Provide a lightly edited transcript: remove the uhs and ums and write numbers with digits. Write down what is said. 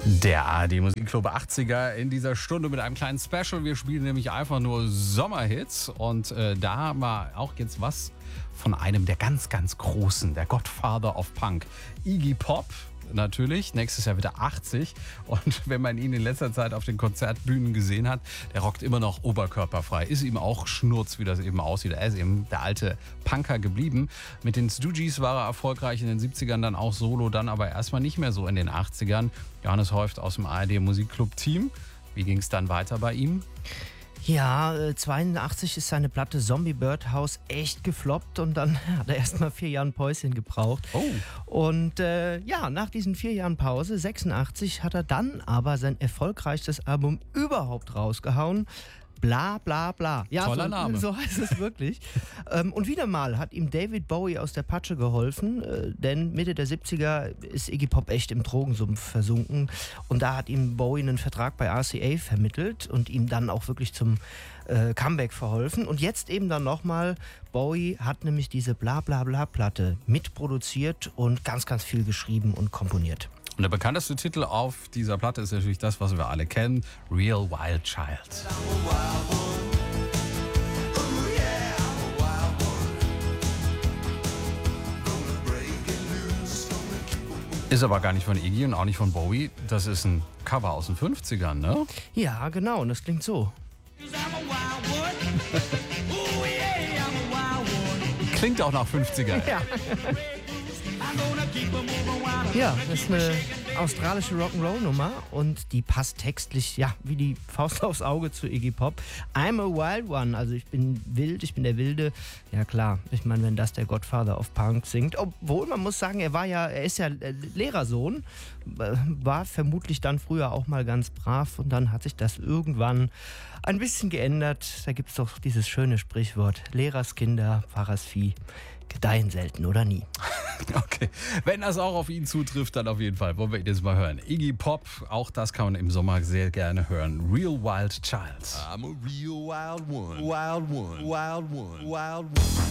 Der ARD Musikclub 80er in dieser Stunde mit einem kleinen Special. Wir spielen nämlich einfach nur Sommerhits und da haben wir auch jetzt was von einem der ganz, ganz Großen, der Godfather of Punk, Iggy Pop. Natürlich, nächstes Jahr wieder 80 und wenn man ihn in letzter Zeit auf den Konzertbühnen gesehen hat, der rockt immer noch oberkörperfrei. Ist ihm auch Schnurz, wie das eben aussieht. Er ist eben der alte Punker geblieben. Mit den Stooges war er erfolgreich in den 70ern, dann auch solo, dann aber erstmal nicht mehr so in den 80ern. Johannes Heuft aus dem ARD Musikclub Team. Wie ging es dann weiter bei ihm? Ja, 82 ist seine Platte Zombie Birdhouse echt gefloppt und dann hat er erst mal 4 Jahre ein Päuschen gebraucht. Oh. Und nach diesen 4 Jahren Pause, 86, hat er dann aber sein erfolgreichstes Album überhaupt rausgehauen. Bla bla bla. Ja, toller Name. So heißt es wirklich. Und wieder mal hat ihm David Bowie aus der Patsche geholfen, denn Mitte der 70er ist Iggy Pop echt im Drogensumpf versunken. Und da hat ihm Bowie einen Vertrag bei RCA vermittelt und ihm dann auch wirklich zum Comeback verholfen. Und jetzt eben dann nochmal, Bowie hat nämlich diese Bla bla bla Platte mitproduziert und ganz, ganz viel geschrieben und komponiert. Und der bekannteste Titel auf dieser Platte ist natürlich das, was wir alle kennen, Real Wild Child. Ist aber gar nicht von Iggy und auch nicht von Bowie. Das ist ein Cover aus den 50ern, ne? Ja, genau. Und das klingt so. Klingt auch nach 50er. Ja. Ja, das ist eine australische Rock'n'Roll-Nummer und die passt textlich, ja, wie die Faust aufs Auge zu Iggy Pop. I'm a wild one, also ich bin wild, ich bin der Wilde. Ja klar, ich meine, wenn das der Godfather of Punk singt. Obwohl, man muss sagen, er ist ja Lehrersohn, war vermutlich dann früher auch mal ganz brav und dann hat sich das irgendwann ein bisschen geändert. Da gibt es doch dieses schöne Sprichwort, Lehrerskinder, Pfarrersvieh, gedeihen selten oder nie. Okay, wenn das auch auf ihn zutrifft, dann auf jeden Fall. Wollen wir ihn jetzt mal hören. Iggy Pop, auch das kann man im Sommer sehr gerne hören. Real Wild Child. I'm a real wild one, wild one, wild one, wild one.